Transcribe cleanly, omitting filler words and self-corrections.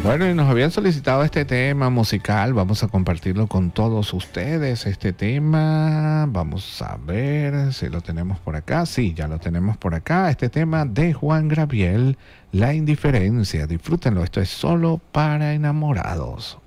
Bueno, y nos habían solicitado este tema musical. Vamos a compartirlo con todos ustedes. Este tema, vamos a ver si lo tenemos por acá. Sí, ya lo tenemos por acá. Este tema de Juan Gabriel, La Indiferencia. Disfrútenlo. Esto es solo para enamorados.